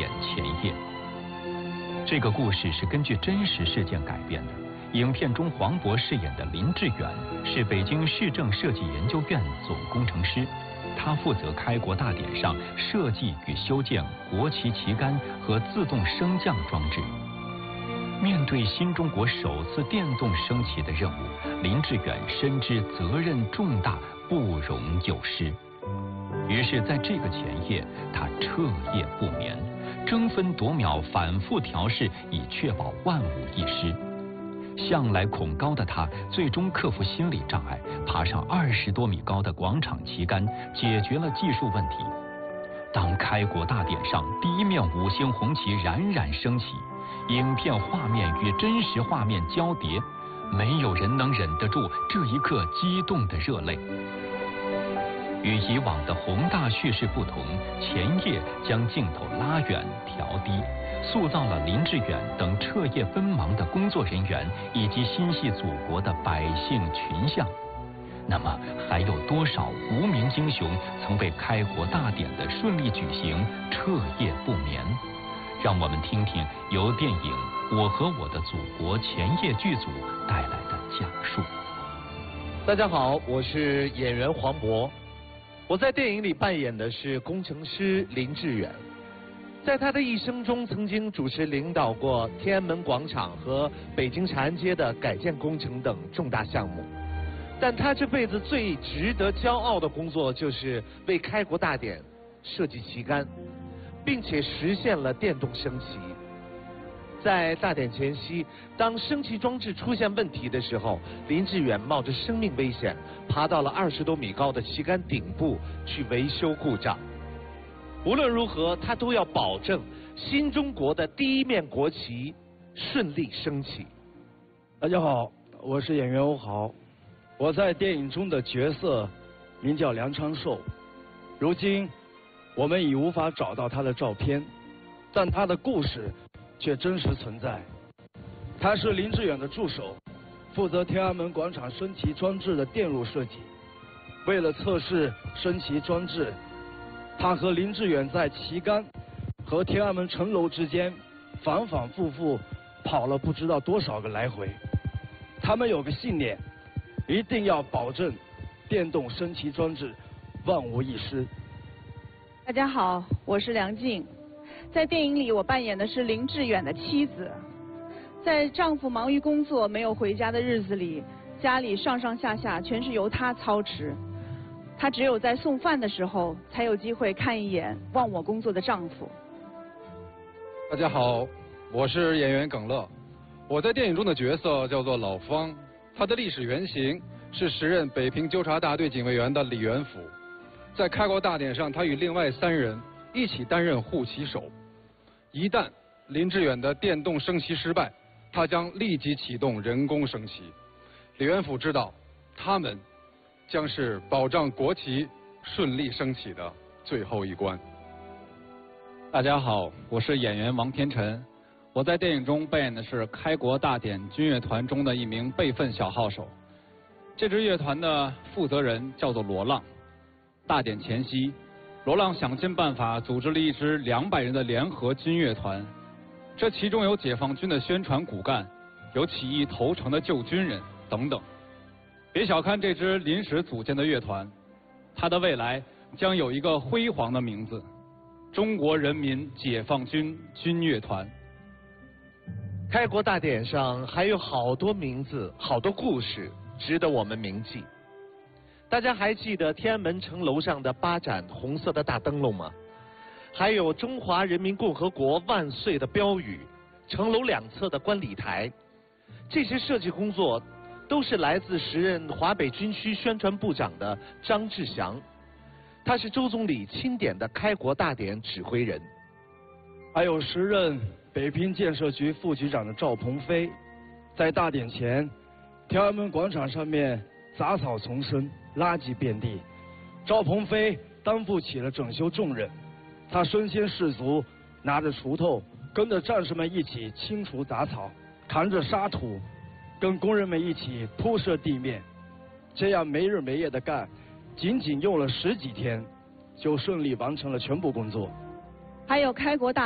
前夜。这个故事是根据真实事件改编的。影片中黄渤饰演的林志远是北京市政设计研究院总工程师，他负责开国大典上设计与修建国旗旗杆和自动升降装置。面对新中国首次电动升旗的任务，林志远深知责任重大，不容有失。于是，在这个前夜，他彻夜不眠，争分夺秒，反复调试，以确保万无一失。向来恐高的他，最终克服心理障碍，爬上20多米高的广场旗杆，解决了技术问题。当开国大典上第一面5星红旗冉冉升起，影片画面与真实画面交叠，没有人能忍得住这一刻激动的热泪。与以往的宏大叙事不同，前夜将镜头拉远调低，塑造了林志远等彻夜奔忙的工作人员以及心系祖国的百姓群像。那么，还有多少无名英雄曾为开国大典的顺利举行彻夜不眠？让我们听听由电影《我和我的祖国》前夜剧组带来的讲述。 大家好，我是演员黄渤。我在电影里扮演的是工程师林志远。在他的一生中，曾经主持领导过天安门广场和北京长安街的改建工程等重大项目。但他这辈子最值得骄傲的工作，就是为开国大典设计旗杆，并且实现了电动升旗。在大典前夕，当升旗装置出现问题的时候，林志远冒着生命危险，爬到了20多米高的旗杆顶部去维修故障。无论如何，他都要保证新中国的第一面国旗顺利升起。 大家好，我是演员欧豪，我在电影中的角色名叫梁昌寿。如今我们已无法找到他的照片，但他的故事却真实存在。他是林志远的助手，负责天安门广场升旗装置的电路设计。为了测试升旗装置，他和林志远在旗杆和天安门城楼之间反反复复跑了不知道多少个来回。他们有个信念，一定要保证电动升旗装置万无一失。 大家好，我是梁静。在电影里，我扮演的是林志远的妻子。在丈夫忙于工作没有回家的日子里，家里上上下下全是由她操持。她只有在送饭的时候，才有机会看一眼忘我工作的丈夫。 大家好，我是演员耿乐。我在电影中的角色叫做老方，他的历史原型是时任北平纠察大队警卫员的李元甫。在开国大典上，他与另外3人一起担任护旗手。一旦林志远的电动升旗失败，他将立即启动人工升旗。李元甫知道，他们将是保障国旗顺利升起的最后一关。 大家好，我是演员王天辰。我在电影中扮演的是开国大典军乐团中的一名备份小号手。这支乐团的负责人叫做罗浪。大典前夕，罗浪想尽办法组织了一支200人的联合军乐团，这其中有解放军的宣传骨干，有起义投诚的旧军人等等。别小看这支临时组建的乐团，它的未来将有一个辉煌的名字——中国人民解放军军乐团。 开国大典上还有好多名字、好多故事值得我们铭记。大家还记得天安门城楼上的8盏红色的大灯笼吗？还有中华人民共和国万岁的标语，城楼2侧的观礼台。这些设计工作都是来自时任华北军区宣传部长的张志祥，他是周总理钦点的开国大典指挥人。 还有时任北平建设局副局长的赵鹏飞。在大典前，天安门广场上面杂草丛生，垃圾遍地，赵鹏飞担负起了整修重任。他身先士卒，拿着锄头，跟着战士们一起清除杂草，扛着沙土，跟工人们一起铺设地面。这样没日没夜的干，仅仅用了10几天，就顺利完成了全部工作。 还有开国大